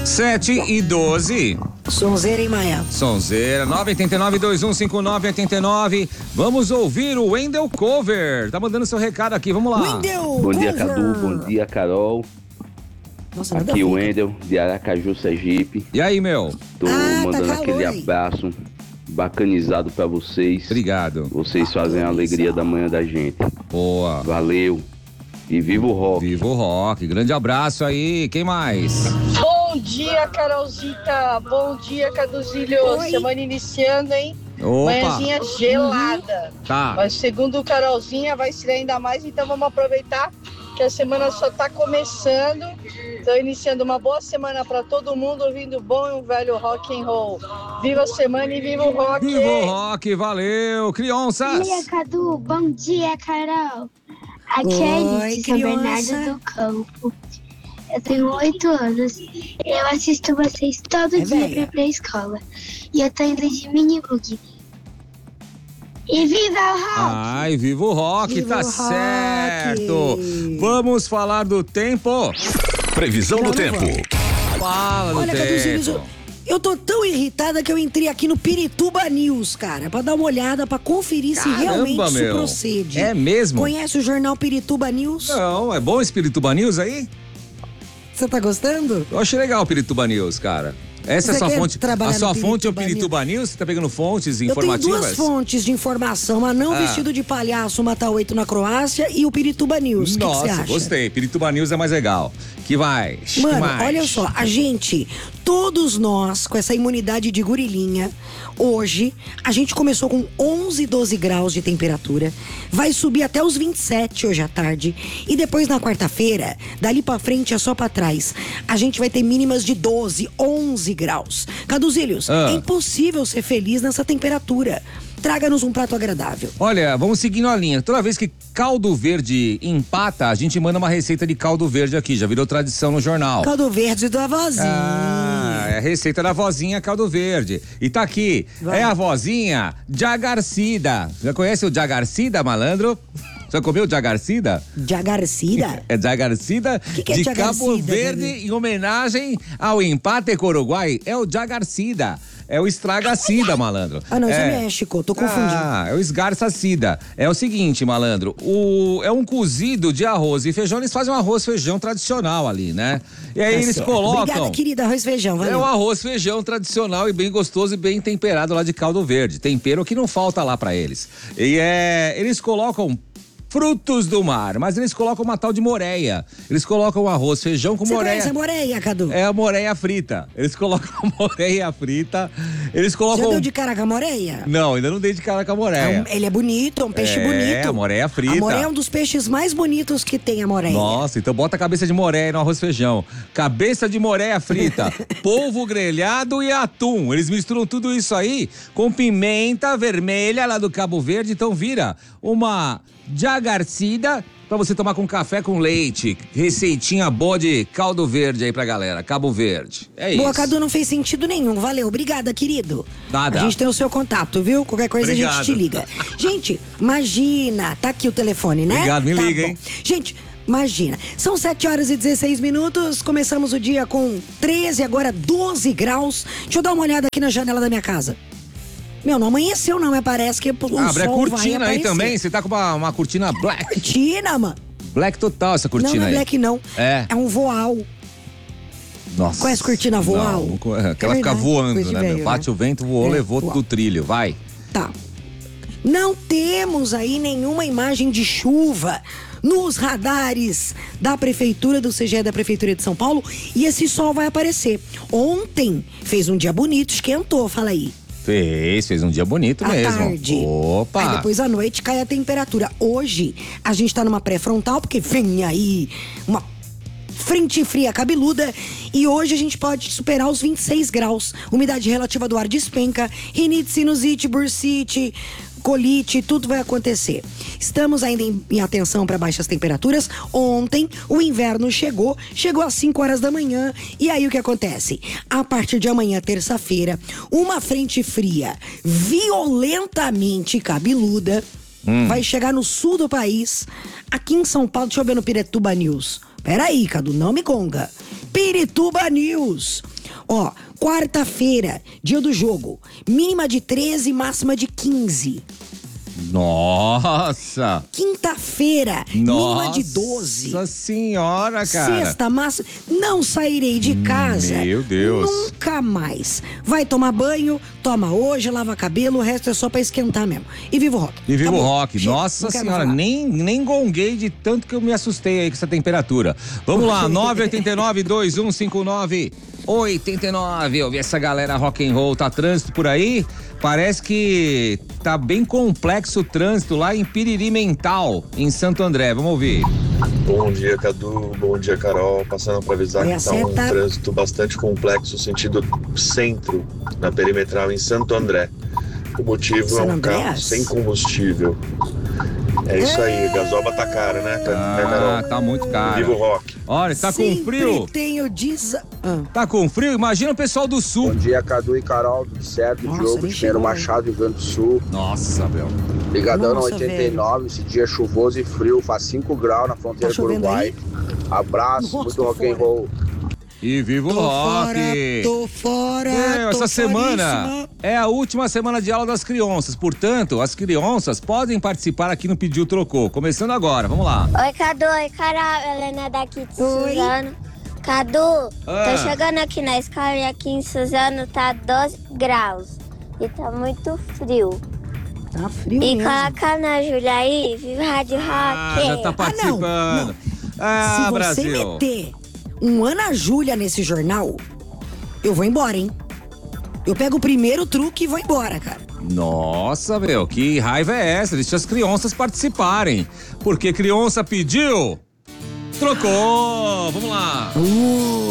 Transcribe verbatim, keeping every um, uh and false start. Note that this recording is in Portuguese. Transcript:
sete e doze. Sonzeira em Maia. Sonzeira, nove oito nove, dois um cinco nove oito nove. Vamos ouvir o Wendel Cover. Tá mandando seu recado aqui, vamos lá. Wendel Bom Cover. dia, Cadu. Bom dia, Carol. Nossa, aqui o Wendel, de Aracaju, Sergipe. E aí, meu? Tô ah, mandando tá aquele calor, abraço bacanizado pra vocês. Obrigado. Vocês fazem a alegria da manhã da gente. Boa. Valeu. E viva o rock. Viva o rock. Grande abraço aí. Quem mais? Bom dia, Carolzita. Bom dia, Caduzilho. Oi. Semana iniciando, hein? Opa. Manhãzinha gelada. Tá. Mas segundo o Carolzinha, vai ser ainda mais. Então vamos aproveitar que a semana só tá começando. Estou iniciando uma boa semana para todo mundo, ouvindo bom e um velho rock and roll. Viva a semana e viva o rock! Viva o rock, valeu. Crianças. Bom dia, Cadu. Bom dia, Carol. Aqui é a Oi, Alice, São criança. Bernardo do Campo. Eu tenho oito anos. Eu assisto vocês todo É dia velha. pra ir pra escola. E eu tô indo de mini bug. E viva o rock! Ai, viva o rock, Viva tá o rock. certo. Vamos falar do tempo. Previsão do Não, não tempo. vamos. Fala do Olha, Caduzinho, tempo. eu tô tão irritada que eu entrei aqui no Pirituba News, cara, pra dar uma olhada, pra conferir se Caramba, realmente isso meu. procede. É mesmo? Conhece o jornal Pirituba News? Não, é bom esse Pirituba News aí? Você tá gostando? Eu achei legal o Pirituba News, cara. Essa é a Você sua quer fonte. trabalhar A sua no fonte é o Pirituba Pirituba News? Você tá pegando fontes Eu tenho informativas? duas fontes de informação, uma não Ah. vestido de palhaço mata oito na Croácia e o Pirituba News. O que que você Nossa, acha? gostei. Pirituba News é mais legal. Que mais? Que Mano, mais? olha só, a gente, todos nós, com essa imunidade de gorilinha, hoje, a gente começou com onze, doze graus de temperatura, vai subir até os vinte e sete hoje à tarde, e depois na quarta-feira, dali pra frente é só pra trás, a gente vai ter mínimas de doze, onze graus. Caduzílios, Ah. é impossível ser feliz nessa temperatura. Traga-nos um prato agradável. Olha, vamos seguindo a linha. Toda vez que caldo verde empata, a gente manda uma receita de caldo verde aqui. Já virou tradição no jornal. Caldo verde do avózinho. Ah, é a receita da vozinha caldo verde. E tá aqui, Vai. é a vozinha Jagarcida. Já conhece o Jagarcida, malandro? Já comeu Jagarcida? Jagarcida? É Jagarcida Que que é de Jagarcida, Cabo Verde Davi? em homenagem ao empate com o Uruguai. É o Jagarcida. É o estragacida, malandro. Ah, não, isso é é México, tô confundindo. Ah, é o esgarçacida. É o seguinte, malandro, o, é um cozido de arroz e feijão, eles fazem um arroz e feijão tradicional ali, né? E aí Tá eles certo. colocam... Obrigada, querida, arroz e feijão, valeu. É um arroz e feijão tradicional e bem gostoso e bem temperado lá de caldo verde. Tempero que não falta lá pra eles. E é, eles colocam frutos do mar, mas eles colocam uma tal de moreia. Eles colocam arroz, feijão com Você moreia. conhece a moreia, Cadu? É a moreia frita. Eles colocam a moreia frita. Eles colocam... Já deu de cara com a moreia? Não, ainda não dei de cara com a É moreia. um- ele é bonito, é um peixe É, bonito. a moreia frita. A moreia é um dos peixes mais bonitos que tem, a moreia. Nossa, então bota a cabeça de moreia no arroz e feijão. Cabeça de moreia frita, polvo grelhado e atum. Eles misturam tudo isso aí com pimenta vermelha lá do Cabo Verde. Então vira uma jagarcida pra você tomar com café com leite. Receitinha boa de caldo verde aí pra galera. Cabo Verde. É Boa, isso. Cadu, não fez sentido nenhum. Valeu, obrigada, querido. Nada. A gente tem o seu contato, viu? Qualquer coisa a Obrigado. gente te liga. Gente, imagina, tá aqui o telefone, né? Obrigado, me Tá liga, bom. hein? Gente, imagina, são sete horas e dezesseis minutos, começamos o dia com treze, agora doze graus. Deixa eu dar uma olhada aqui na janela da minha casa. Meu, não amanheceu não, mas parece que o Abre a sol cortina vai aí aparecer. também. Você tá com uma, uma cortina black. Cortina, mano. Black total essa cortina Não, não é aí. black não. É. É um voal. Nossa. Conhece cortina voal? Não, não, é, que É ela fica verdade, voando, coisa de né? velho, meu? Bate né? o vento, voou, É, levou voal. do trilho. Vai. Tá. Não temos aí nenhuma imagem de chuva nos radares da Prefeitura, do C G E da Prefeitura de São Paulo, e esse sol vai aparecer. Ontem fez um dia bonito, esquentou, fala aí. Fez, fez um dia bonito À mesmo. tarde. Opa! Aí depois à noite cai a temperatura. Hoje a gente tá numa pré-frontal, porque vem aí uma frente fria cabeluda, e hoje a gente pode superar os vinte e seis graus. Umidade relativa do ar despenca, rinite, sinusite, bursite, colite, tudo vai acontecer. Estamos ainda em, em atenção para baixas temperaturas. Ontem o inverno chegou, chegou às cinco horas da manhã. E aí o que acontece? A partir de amanhã, terça-feira, uma frente fria violentamente cabeluda hum. vai chegar no sul do país, aqui em São Paulo. Deixa eu ver no Pirituba News. Peraí, Cadu, não me gonga. Pirituba News. Ó, quarta-feira, dia do jogo. Mínima de treze, máxima de quinze. Nossa! Quinta-feira, mínima de doze. Nossa senhora, cara. Sexta, máxima. Não sairei de casa. Meu Deus. Nunca mais. Vai tomar banho, toma hoje, lava cabelo, o resto é só pra esquentar mesmo. E viva o rock. E viva o Acabou. rock. Chega, Nossa não quero senhora, falar. nem, nem gonguei de tanto que eu me assustei aí com essa temperatura. Vamos lá, nove oito nove, dois um cinco nove, oito nove. Eu vi essa galera rock and roll. Tá trânsito por aí? Parece que tá bem complexo o trânsito lá em Piririmental, em Santo André. Vamos ouvir. Bom dia, Cadu. Bom dia, Carol. Passando para avisar Oi, que tá um acerta. trânsito bastante complexo, sentido centro, na perimetral em Santo André. O motivo San é um carro Andreas? sem combustível. É isso aí, gasoba tá cara, né, né, Ah, Carol? tá muito caro. Viva o rock. Olha, tá com Sempre frio? tenho desa... Ah. Tá com frio? Imagina o pessoal do sul. Bom dia, Cadu e Carol, tudo certo? Nossa, Diogo, nem Engenheiro chegou, Machado, Rio Grande do Sul. Nossa, meu. Ligadão na Nossa, oitenta e nove, esse dia chuvoso e frio, faz cinco graus na fronteira Tá com o chovendo Uruguai. Abraço, Nossa, muito tô rock and fora. roll. E viva o Tô rock! fora, tô fora, Meu, tô essa semana foríssima. é a última semana de aula das crianças. Portanto, as crianças podem participar aqui no Pediu Trocou. Começando agora, vamos lá. Oi, Cadu. Oi, Carol. Helena daqui de Oi. Suzano. Cadu, Ah. tô chegando aqui na escola e aqui em Suzano tá doze graus. E tá muito frio. Tá frio E mesmo. coloca na Júlia aí, viva Rádio Ah, Rock. já tá participando. Ah, Se você Brasil. meter um Ana Júlia nesse jornal, eu vou embora, hein? Eu pego o primeiro truque e vou embora, cara. Nossa, meu, que raiva é essa? Deixa as crianças participarem. Porque criança pediu, trocou. Vamos lá. Uh,